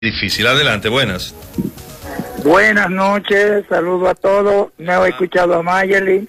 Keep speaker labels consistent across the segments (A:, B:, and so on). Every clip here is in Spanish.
A: Difícil, adelante, buenas.
B: Buenas noches, saludo a todos. No he escuchado a Mayeli.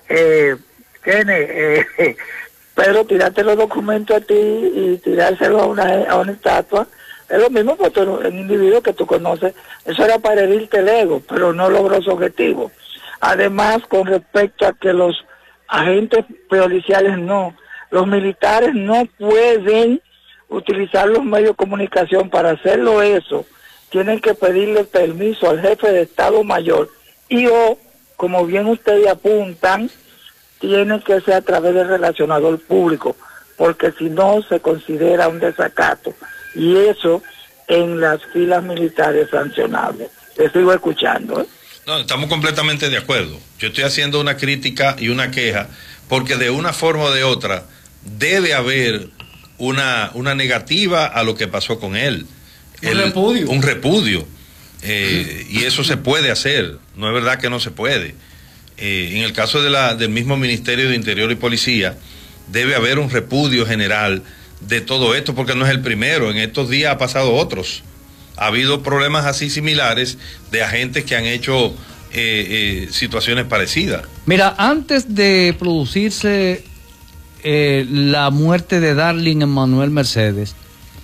B: Pedro, tirarte los documentos a ti y tirárselo a una estatua. Es lo mismo porque tú eres un individuo que tú conoces. Eso era para herirte el ego, pero no logró su objetivo. Además, con respecto a que los agentes policiales los militares no pueden utilizar los medios de comunicación para hacerlo eso, tienen que pedirle permiso al jefe de Estado Mayor o, como bien ustedes apuntan, tiene que ser a través del relacionador público, porque si no se considera un desacato, y eso en las filas militares sancionables. Te sigo escuchando, ¿eh?
A: No, estamos completamente de acuerdo. Yo estoy haciendo una crítica y una queja, porque de una forma o de otra debe haber una negativa a lo que pasó con él. Un repudio. Y eso se puede hacer, no es verdad que no se puede. En el caso del mismo Ministerio de Interior y Policía, debe haber un repudio general de todo esto, porque no es el primero. En estos días ha pasado otros. Ha habido problemas así similares de agentes que han hecho situaciones parecidas.
C: Mira, antes de producirse la muerte de Darling Emmanuel Mercedes,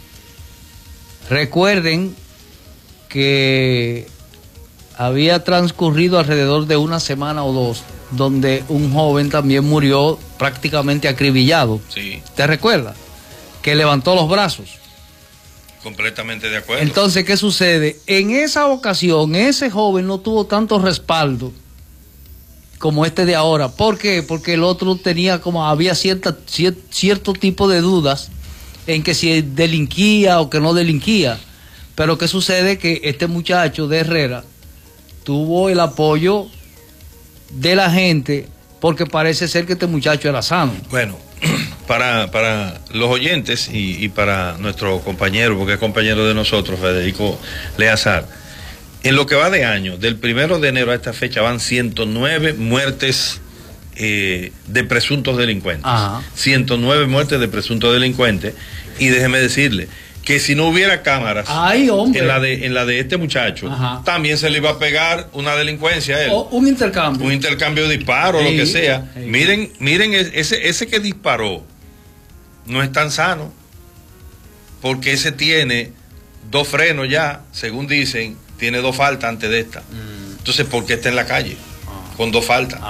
C: recuerden que había transcurrido alrededor de una semana o dos donde un joven también murió prácticamente acribillado.
A: Sí.
C: ¿Te recuerdas? Que levantó los brazos.
A: Completamente de acuerdo.
C: Entonces, ¿qué sucede? En esa ocasión, ese joven no tuvo tanto respaldo como este de ahora. ¿Por qué? Porque el otro había cierto tipo de dudas en que si delinquía o que no delinquía. Pero ¿qué sucede? Que este muchacho de Herrera tuvo el apoyo de la gente, porque parece ser que este muchacho era sano.
A: Bueno, para los oyentes y para nuestro compañero, porque es compañero de nosotros, Federico Leazar, en lo que va de año, del 1 de enero a esta fecha, van 109 muertes de presuntos delincuentes.
C: Ajá.
A: 109 muertes de presuntos delincuentes. Y déjeme decirle que si no hubiera cámaras en la de este muchacho, ajá, también se le iba a pegar una delincuencia a él.
C: O un intercambio.
A: Un intercambio de disparos, sí, lo que sea.
C: Sí.
A: Miren, ese que disparó no es tan sano, porque ese tiene 2 frenos ya, según dicen, tiene 2 faltas antes de esta. Entonces, ¿por qué está en la calle? Con 2 faltas.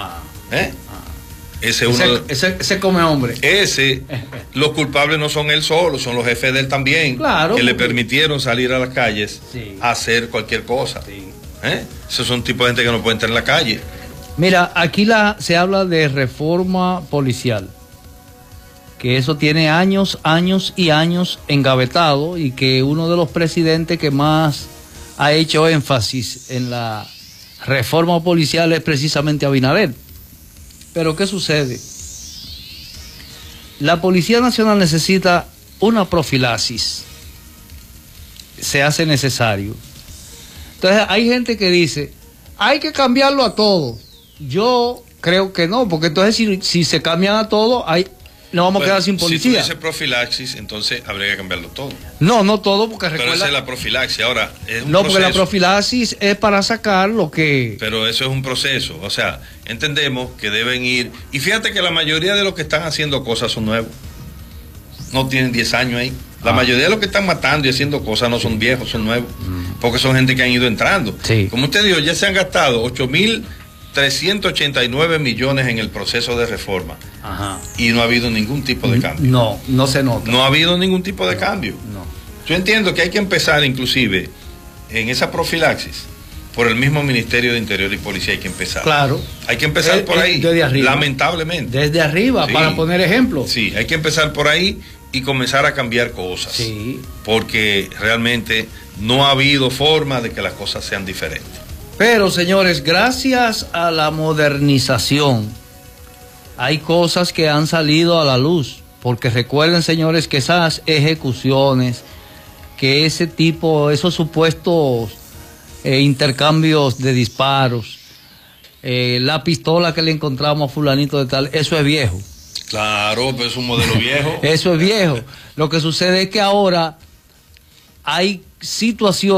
C: Ese come hombre.
A: Los culpables no son él solo, son los jefes de él también,
C: claro,
A: que le permitieron salir a las calles,
C: sí,
A: a hacer cualquier cosa. Sí. Esos son tipos de gente que no pueden estar en la calle.
C: Mira, aquí se habla de reforma policial, que eso tiene años y años engavetado, y que uno de los presidentes que más ha hecho énfasis en la reforma policial es precisamente Abinader. Pero ¿qué sucede? La Policía Nacional necesita una profilaxis. Se hace necesario. Entonces hay gente que dice, hay que cambiarlo a todo. Yo creo que no, porque entonces si se cambian a todo, nos vamos a quedar sin policía.
A: Si tú dices profilaxis, entonces habría que cambiarlo todo.
C: No todo, porque recuerda...
A: Pero esa es la profilaxis. Ahora, es un
C: no,
A: proceso.
C: Porque la profilaxis es para sacar lo que...
A: Pero eso es un proceso. O sea, entendemos que deben ir... Y fíjate que la mayoría de los que están haciendo cosas son nuevos. No tienen 10 años ahí. La mayoría de los que están matando y haciendo cosas no son viejos, son nuevos. Porque son gente que han ido entrando.
C: Sí.
A: Como usted dijo, ya se han gastado 8.389 millones en el proceso de reforma.
C: Ajá.
A: Y no ha habido ningún tipo de cambio.
C: No se nota.
A: No ha habido ningún tipo de cambio.
C: No.
A: Yo entiendo que hay que empezar inclusive en esa profilaxis por el mismo Ministerio de Interior y Policía. Hay que empezar.
C: Claro.
A: Hay que empezar por ahí.
C: Desde arriba.
A: Lamentablemente.
C: Desde arriba, sí, para poner ejemplos.
A: Sí, hay que empezar por ahí y comenzar a cambiar cosas.
C: Sí.
A: Porque realmente no ha habido forma de que las cosas sean diferentes.
C: Pero, señores, gracias a la modernización, hay cosas que han salido a la luz. Porque recuerden, señores, que esas ejecuciones, que esos supuestos intercambios de disparos, la pistola que le encontramos a fulanito de tal, eso es viejo.
A: Claro, pero es un modelo viejo.
C: Eso es viejo. Lo que sucede es que ahora hay situaciones